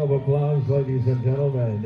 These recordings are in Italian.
of applause, ladies and gentlemen.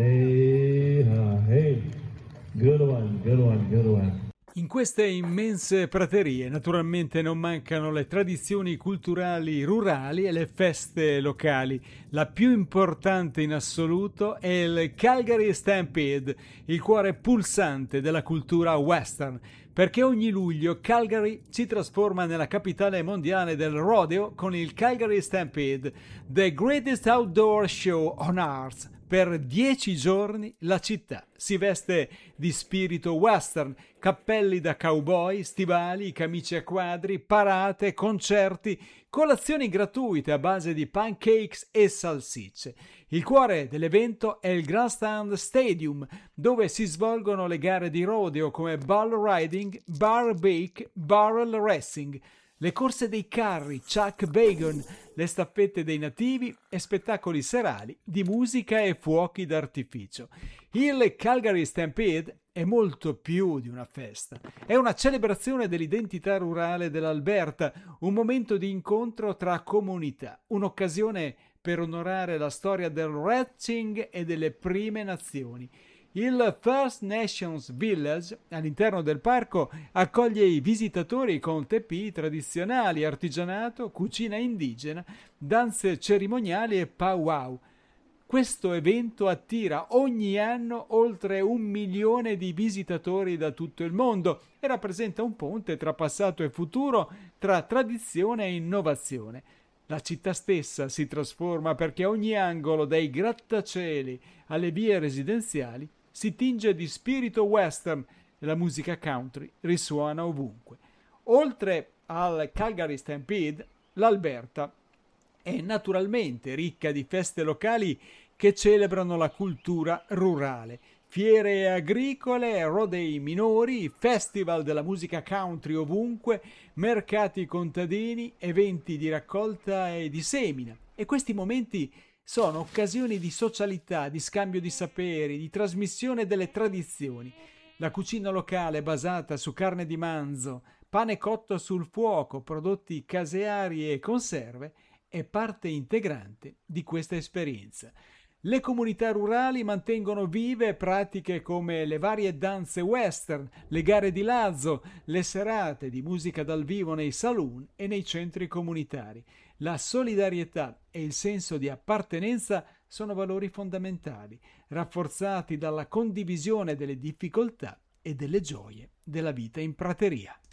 Hey, good one, good one, good one. In queste immense praterie naturalmente non mancano le tradizioni culturali rurali e le feste locali. La più importante in assoluto è il Calgary Stampede, il cuore pulsante della cultura western, perché ogni luglio Calgary si trasforma nella capitale mondiale del rodeo con il Calgary Stampede, the greatest outdoor show on earth. Per 10 giorni la città si veste di spirito western, cappelli da cowboy, stivali, camicie a quadri, parate, concerti, colazioni gratuite a base di pancakes e salsicce. Il cuore dell'evento è il Grandstand Stadium, dove si svolgono le gare di rodeo come bull riding, bar bake, barrel racing, le corse dei carri, Chuck Bagon, le staffette dei nativi e spettacoli serali di musica e fuochi d'artificio. Il Calgary Stampede è molto più di una festa. È una celebrazione dell'identità rurale dell'Alberta, un momento di incontro tra comunità, un'occasione per onorare la storia del ranching e delle prime nazioni. Il First Nations Village, all'interno del parco, accoglie i visitatori con teppi tradizionali, artigianato, cucina indigena, danze cerimoniali e powwow. Questo evento attira ogni anno oltre 1 milione di visitatori da tutto il mondo e rappresenta un ponte tra passato e futuro, tra tradizione e innovazione. La città stessa si trasforma perché ogni angolo, dai grattacieli alle vie residenziali, si tinge di spirito western e la musica country risuona ovunque. Oltre al Calgary Stampede, l'Alberta è naturalmente ricca di feste locali che celebrano la cultura rurale. Fiere agricole, rodei minori, festival della musica country ovunque, mercati contadini, eventi di raccolta e di semina. E questi momenti sono occasioni di socialità, di scambio di saperi, di trasmissione delle tradizioni. La cucina locale basata su carne di manzo, pane cotto sul fuoco, prodotti caseari e conserve è parte integrante di questa esperienza. Le comunità rurali mantengono vive pratiche come le varie danze western, le gare di lazzo, le serate di musica dal vivo nei saloon e nei centri comunitari. La solidarietà e il senso di appartenenza sono valori fondamentali, rafforzati dalla condivisione delle difficoltà e delle gioie della vita in prateria.